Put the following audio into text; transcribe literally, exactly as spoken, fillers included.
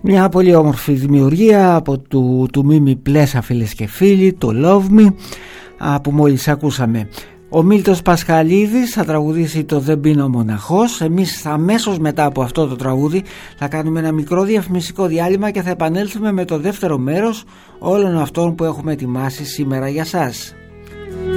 Μια πολύ όμορφη δημιουργία από του, του Μίμη Πλέσα, φίλες και φίλοι, το Love Me, α, που μόλις ακούσαμε. Ο Μίλτος Πασχαλίδης θα τραγουδήσει το Δεν πίνω μοναχός. Εμείς αμέσως μετά από αυτό το τραγούδι θα κάνουμε ένα μικρό διαφημιστικό διάλειμμα και θα επανέλθουμε με το δεύτερο μέρος όλων αυτών που έχουμε ετοιμάσει σήμερα για σας.